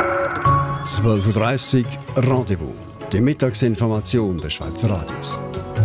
12.30 Uhr Rendezvous. Die Mittagsinformation des Schweizer Radios.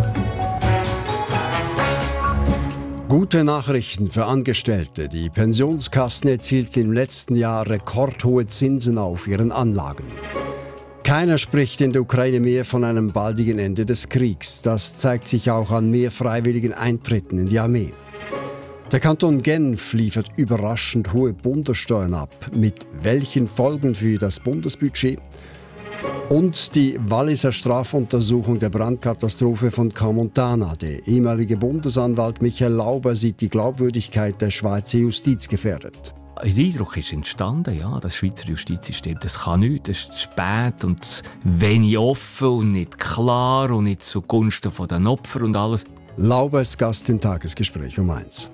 Gute Nachrichten für Angestellte. Die Pensionskassen erzielten im letzten Jahr rekordhohe Zinsen auf ihren Anlagen. Keiner spricht in der Ukraine mehr von einem baldigen Ende des Kriegs. Das zeigt sich auch an mehr freiwilligen Eintritten in die Armee. Der Kanton Genf liefert überraschend hohe Bundessteuern ab. Mit welchen Folgen für das Bundesbudget? Und die Walliser Strafuntersuchung der Brandkatastrophe von Camontana. Der ehemalige Bundesanwalt Michael Lauber sieht die Glaubwürdigkeit der Schweizer Justiz gefährdet. Ein Eindruck ist entstanden, ja, das Schweizer Justizsystem, das kann nichts, das ist zu spät und zu wenig offen und nicht klar und nicht zugunsten der Opfer und alles. Lauber ist Gast im Tagesgespräch um 1.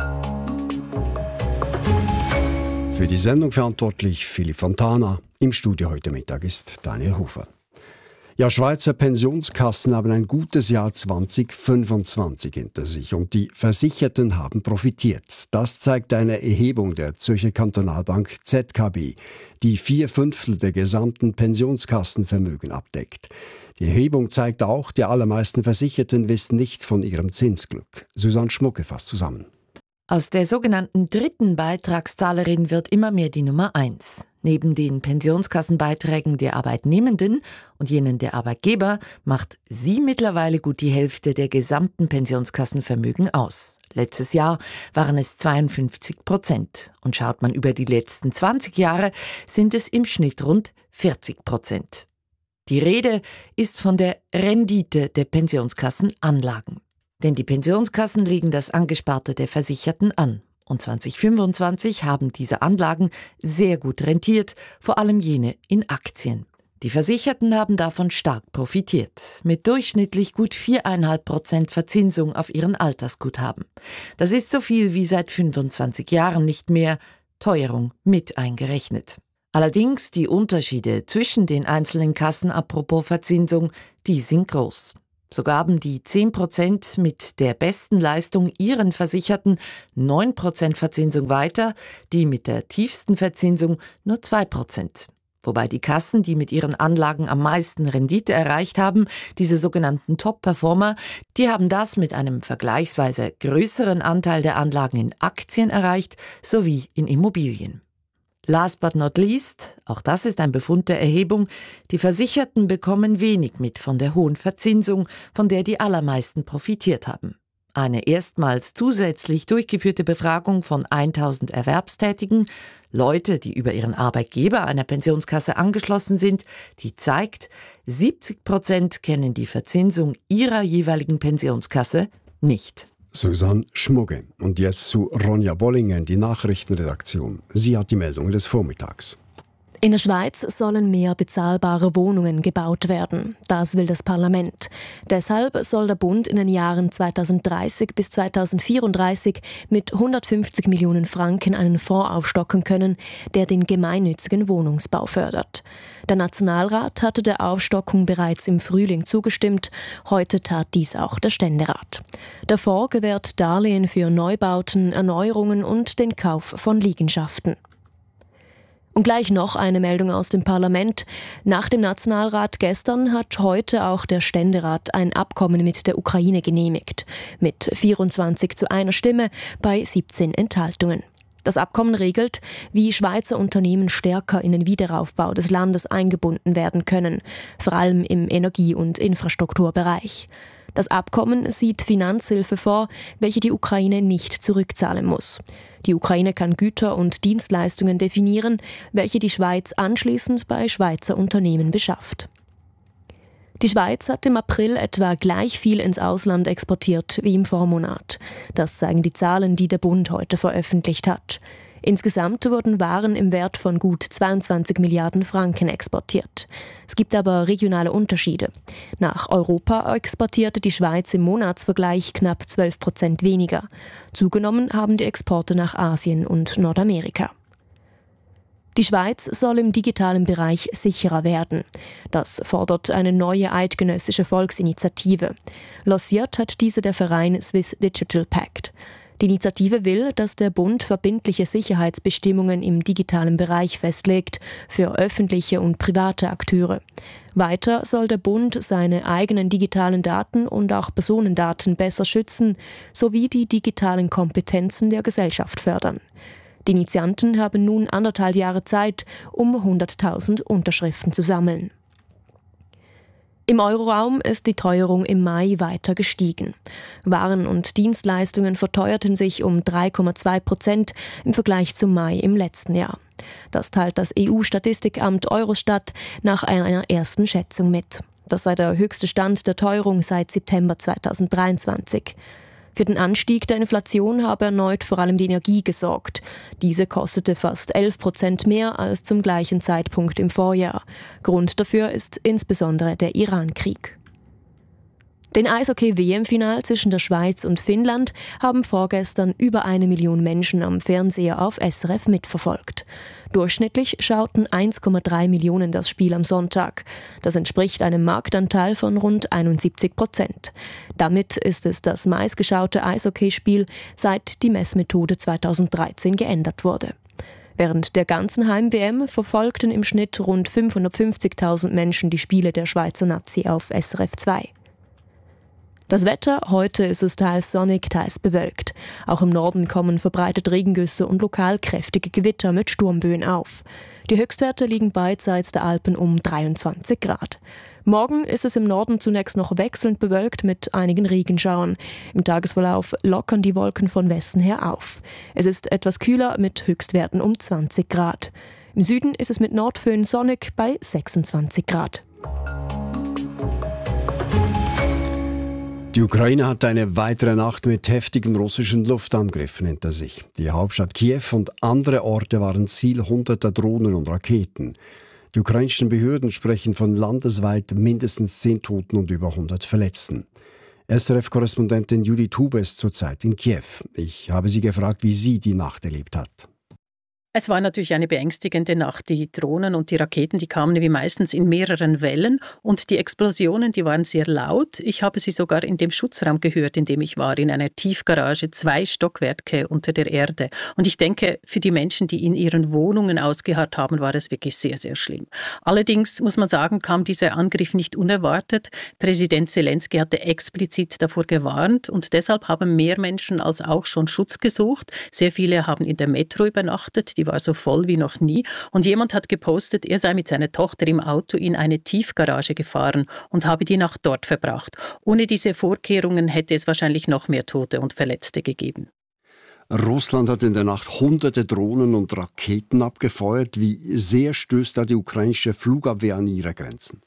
Für die Sendung verantwortlich Philipp Fontana. Im Studio heute Mittag ist Daniel Hofer. Ja, Schweizer Pensionskassen haben ein gutes Jahr 2025 hinter sich und die Versicherten haben profitiert. Das zeigt eine Erhebung der Zürcher Kantonalbank ZKB, die 4/5 der gesamten Pensionskassenvermögen abdeckt. Die Erhebung zeigt auch, die allermeisten Versicherten wissen nichts von ihrem Zinsglück. Susanne Schmucke fasst zusammen. Aus der sogenannten dritten Beitragszahlerin wird immer mehr die Nummer 1. Neben den Pensionskassenbeiträgen der Arbeitnehmenden und jenen der Arbeitgeber macht sie mittlerweile gut die Hälfte der gesamten Pensionskassenvermögen aus. Letztes Jahr waren es 52%. Und schaut man über die letzten 20 Jahre, sind es im Schnitt rund 40%. Die Rede ist von der Rendite der Pensionskassenanlagen. Denn die Pensionskassen legen das Angesparte der Versicherten an. Und 2025 haben diese Anlagen sehr gut rentiert, vor allem jene in Aktien. Die Versicherten haben davon stark profitiert, mit durchschnittlich gut 4,5% Verzinsung auf ihren Altersguthaben. Das ist so viel wie seit 25 Jahren nicht mehr, Teuerung mit eingerechnet. Allerdings die Unterschiede zwischen den einzelnen Kassen apropos Verzinsung, die sind groß. So gaben die 10% mit der besten Leistung ihren Versicherten 9% Verzinsung weiter, die mit der tiefsten Verzinsung nur 2%. Wobei die Kassen, die mit ihren Anlagen am meisten Rendite erreicht haben, diese sogenannten Top-Performer, die haben das mit einem vergleichsweise größeren Anteil der Anlagen in Aktien erreicht, sowie in Immobilien. Last but not least, auch das ist ein Befund der Erhebung, die Versicherten bekommen wenig mit von der hohen Verzinsung, von der die allermeisten profitiert haben. Eine erstmals zusätzlich durchgeführte Befragung von 1000 Erwerbstätigen, Leute, die über ihren Arbeitgeber einer Pensionskasse angeschlossen sind, die zeigt, 70% kennen die Verzinsung ihrer jeweiligen Pensionskasse nicht. Susanne Schmucke. Und jetzt zu Ronja Bollinger in die Nachrichtenredaktion. Sie hat die Meldungen des Vormittags. In der Schweiz sollen mehr bezahlbare Wohnungen gebaut werden. Das will das Parlament. Deshalb soll der Bund in den Jahren 2030 bis 2034 mit 150 Millionen Franken einen Fonds aufstocken können, der den gemeinnützigen Wohnungsbau fördert. Der Nationalrat hatte der Aufstockung bereits im Frühling zugestimmt. Heute tat dies auch der Ständerat. Der Fonds gewährt Darlehen für Neubauten, Erneuerungen und den Kauf von Liegenschaften. Und gleich noch eine Meldung aus dem Parlament. Nach dem Nationalrat gestern hat heute auch der Ständerat ein Abkommen mit der Ukraine genehmigt. Mit 24:1 Stimme bei 17 Enthaltungen. Das Abkommen regelt, wie Schweizer Unternehmen stärker in den Wiederaufbau des Landes eingebunden werden können, vor allem im Energie- und Infrastrukturbereich. Das Abkommen sieht Finanzhilfe vor, welche die Ukraine nicht zurückzahlen muss. Die Ukraine kann Güter und Dienstleistungen definieren, welche die Schweiz anschließend bei Schweizer Unternehmen beschafft. Die Schweiz hat im April etwa gleich viel ins Ausland exportiert wie im Vormonat. Das zeigen die Zahlen, die der Bund heute veröffentlicht hat. Insgesamt wurden Waren im Wert von gut 22 Milliarden Franken exportiert. Es gibt aber regionale Unterschiede. Nach Europa exportierte die Schweiz im Monatsvergleich knapp 12% weniger. Zugenommen haben die Exporte nach Asien und Nordamerika. Die Schweiz soll im digitalen Bereich sicherer werden. Das fordert eine neue eidgenössische Volksinitiative. Lanciert hat diese der Verein Swiss Digital Pact. Die Initiative will, dass der Bund verbindliche Sicherheitsbestimmungen im digitalen Bereich festlegt für öffentliche und private Akteure. Weiter soll der Bund seine eigenen digitalen Daten und auch Personendaten besser schützen, sowie die digitalen Kompetenzen der Gesellschaft fördern. Die Initianten haben nun 1,5 Jahre Zeit, um 100.000 Unterschriften zu sammeln. Im Euroraum ist die Teuerung im Mai weiter gestiegen. Waren und Dienstleistungen verteuerten sich um 3,2% im Vergleich zum Mai im letzten Jahr. Das teilt das EU-Statistikamt Eurostat nach einer ersten Schätzung mit. Das sei der höchste Stand der Teuerung seit September 2023. Für den Anstieg der Inflation habe erneut vor allem die Energie gesorgt. Diese kostete fast 11% mehr als zum gleichen Zeitpunkt im Vorjahr. Grund dafür ist insbesondere der Iran-Krieg. Den Eishockey-WM-Final zwischen der Schweiz und Finnland haben vorgestern über 1 Million Menschen am Fernseher auf SRF mitverfolgt. Durchschnittlich schauten 1,3 Millionen das Spiel am Sonntag. Das entspricht einem Marktanteil von rund 71%. Damit ist es das meistgeschaute Eishockeyspiel, seit die Messmethode 2013 geändert wurde. Während der ganzen Heim-WM verfolgten im Schnitt rund 550.000 Menschen die Spiele der Schweizer Nazi auf SRF 2. Das Wetter: heute ist es teils sonnig, teils bewölkt. Auch im Norden kommen verbreitet Regengüsse und lokal kräftige Gewitter mit Sturmböen auf. Die Höchstwerte liegen beidseits der Alpen um 23 Grad. Morgen ist es im Norden zunächst noch wechselnd bewölkt mit einigen Regenschauern. Im Tagesverlauf lockern die Wolken von Westen her auf. Es ist etwas kühler mit Höchstwerten um 20 Grad. Im Süden ist es mit Nordföhn sonnig bei 26 Grad. Die Ukraine hat eine weitere Nacht mit heftigen russischen Luftangriffen hinter sich. Die Hauptstadt Kiew und andere Orte waren Ziel hunderter Drohnen und Raketen. Die ukrainischen Behörden sprechen von landesweit mindestens 10 Toten und über 100 Verletzten. SRF-Korrespondentin Judith Huber ist zurzeit in Kiew. Ich habe sie gefragt, wie sie die Nacht erlebt hat. Es war natürlich eine beängstigende Nacht. Die Drohnen und die Raketen, die kamen wie meistens in mehreren Wellen und die Explosionen, die waren sehr laut. Ich habe sie sogar in dem Schutzraum gehört, in dem ich war, in einer Tiefgarage, 2 Stockwerke unter der Erde. Und ich denke, für die Menschen, die in ihren Wohnungen ausgeharrt haben, war es wirklich sehr, sehr schlimm. Allerdings muss man sagen, kam dieser Angriff nicht unerwartet. Präsident Zelensky hatte explizit davor gewarnt und deshalb haben mehr Menschen als auch schon Schutz gesucht. Sehr viele haben in der Metro übernachtet, die war so voll wie noch nie. Und jemand hat gepostet, er sei mit seiner Tochter im Auto in eine Tiefgarage gefahren und habe die Nacht dort verbracht. Ohne diese Vorkehrungen hätte es wahrscheinlich noch mehr Tote und Verletzte gegeben. Russland hat in der Nacht hunderte Drohnen und Raketen abgefeuert. Wie sehr stößt da die ukrainische Flugabwehr an ihre Grenzen?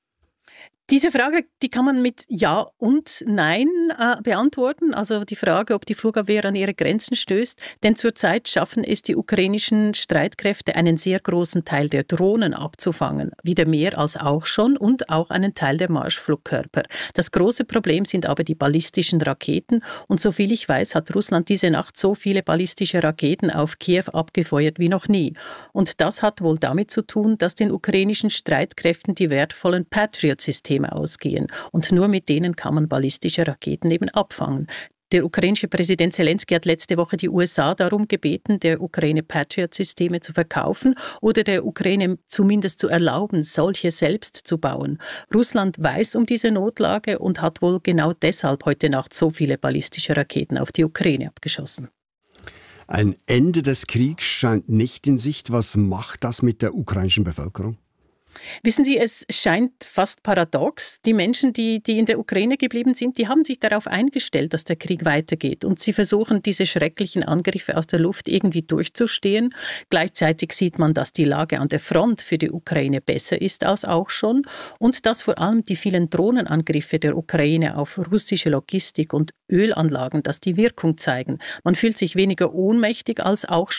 Diese Frage, die kann man mit Ja und Nein beantworten. Also die Frage, ob die Flugabwehr an ihre Grenzen stößt. Denn zurzeit schaffen es die ukrainischen Streitkräfte, einen sehr großen Teil der Drohnen abzufangen. Wieder mehr als auch schon und auch einen Teil der Marschflugkörper. Das große Problem sind aber die ballistischen Raketen. Und soviel ich weiß, hat Russland diese Nacht so viele ballistische Raketen auf Kiew abgefeuert wie noch nie. Und das hat wohl damit zu tun, dass den ukrainischen Streitkräften die wertvollen Patriot-Systeme ausgehen. Und nur mit denen kann man ballistische Raketen eben abfangen. Der ukrainische Präsident Zelensky hat letzte Woche die USA darum gebeten, der Ukraine Patriot-Systeme zu verkaufen oder der Ukraine zumindest zu erlauben, solche selbst zu bauen. Russland weiß um diese Notlage und hat wohl genau deshalb heute Nacht so viele ballistische Raketen auf die Ukraine abgeschossen. Ein Ende des Kriegs scheint nicht in Sicht. Was macht das mit der ukrainischen Bevölkerung? Wissen Sie, es scheint fast paradox. Die Menschen, die in der Ukraine geblieben sind, die haben sich darauf eingestellt, dass der Krieg weitergeht. Und sie versuchen, diese schrecklichen Angriffe aus der Luft irgendwie durchzustehen. Gleichzeitig sieht man, dass die Lage an der Front für die Ukraine besser ist als auch schon. Und dass vor allem die vielen Drohnenangriffe der Ukraine auf russische Logistik und Ölanlagen, dass die Wirkung zeigen. Man fühlt sich weniger ohnmächtig als auch schon.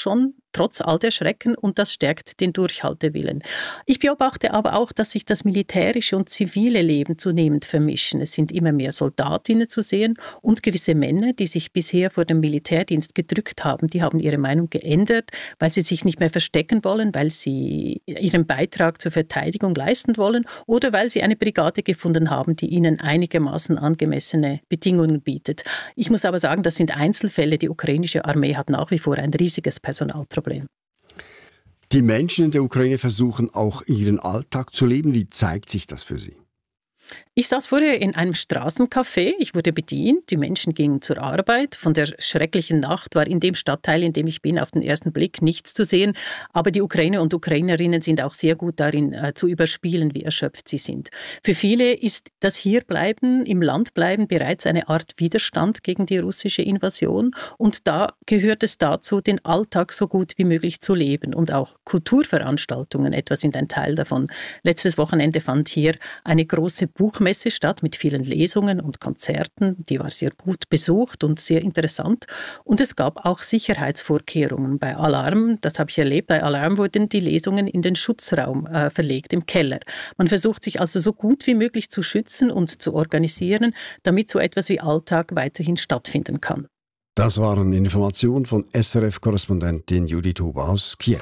trotz all der Schrecken, und das stärkt den Durchhaltewillen. Ich beobachte aber auch, dass sich das militärische und zivile Leben zunehmend vermischen. Es sind immer mehr Soldatinnen zu sehen und gewisse Männer, die sich bisher vor dem Militärdienst gedrückt haben, die haben ihre Meinung geändert, weil sie sich nicht mehr verstecken wollen, weil sie ihren Beitrag zur Verteidigung leisten wollen oder weil sie eine Brigade gefunden haben, die ihnen einigermaßen angemessene Bedingungen bietet. Ich muss aber sagen, das sind Einzelfälle. Die ukrainische Armee hat nach wie vor ein riesiges Personalproblem. Die Menschen in der Ukraine versuchen auch ihren Alltag zu leben. Wie zeigt sich das für Sie? Ich saß vorher in einem Straßencafé, ich wurde bedient, die Menschen gingen zur Arbeit. Von der schrecklichen Nacht war in dem Stadtteil, in dem ich bin, auf den ersten Blick nichts zu sehen. Aber die Ukrainer und Ukrainerinnen sind auch sehr gut darin, zu überspielen, wie erschöpft sie sind. Für viele ist das Hierbleiben, im Land bleiben, bereits eine Art Widerstand gegen die russische Invasion. Und da gehört es dazu, den Alltag so gut wie möglich zu leben. Und auch Kulturveranstaltungen, etwa sind ein Teil davon. Letztes Wochenende fand hier eine große Buchmesse statt mit vielen Lesungen und Konzerten. Die war sehr gut besucht und sehr interessant. Und es gab auch Sicherheitsvorkehrungen. Bei Alarm, das habe ich erlebt, bei Alarm wurden die Lesungen in den Schutzraum verlegt, im Keller. Man versucht sich also so gut wie möglich zu schützen und zu organisieren, damit so etwas wie Alltag weiterhin stattfinden kann. Das waren Informationen von SRF-Korrespondentin Judith Huber aus Kiew.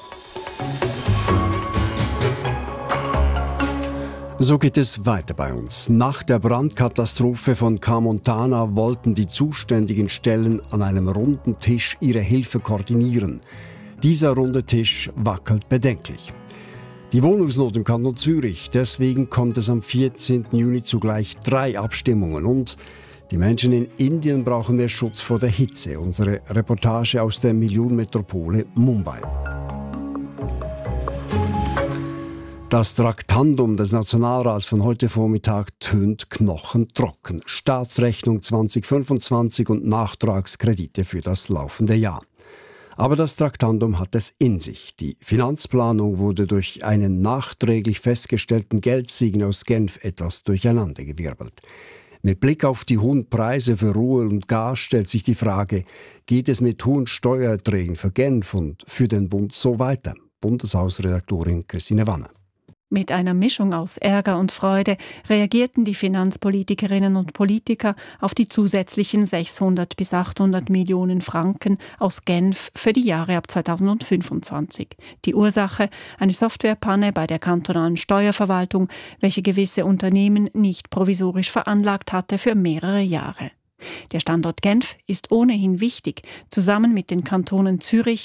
So geht es weiter bei uns. Nach der Brandkatastrophe von Camontana wollten die zuständigen Stellen an einem runden Tisch ihre Hilfe koordinieren. Dieser runde Tisch wackelt bedenklich. Die Wohnungsnot im Kanton Zürich, deswegen kommt es am 14. Juni zu gleich 3 Abstimmungen. Und die Menschen in Indien brauchen mehr Schutz vor der Hitze. Unsere Reportage aus der Millionenmetropole Mumbai. Das Traktandum des Nationalrats von heute Vormittag tönt knochentrocken. Staatsrechnung 2025 und Nachtragskredite für das laufende Jahr. Aber das Traktandum hat es in sich. Die Finanzplanung wurde durch einen nachträglich festgestellten Geldsegen aus Genf etwas durcheinandergewirbelt. Mit Blick auf die hohen Preise für Rohöl und Gas stellt sich die Frage, geht es mit hohen Steuererträgen für Genf und für den Bund so weiter? Bundeshausredaktorin Christine Wanner. Mit einer Mischung aus Ärger und Freude reagierten die Finanzpolitikerinnen und Politiker auf die zusätzlichen 600 bis 800 Millionen Franken aus Genf für die Jahre ab 2025. Die Ursache: eine Softwarepanne bei der kantonalen Steuerverwaltung, welche gewisse Unternehmen nicht provisorisch veranlagt hatte für mehrere Jahre. Der Standort Genf ist ohnehin wichtig. Zusammen mit den Kantonen Zürich,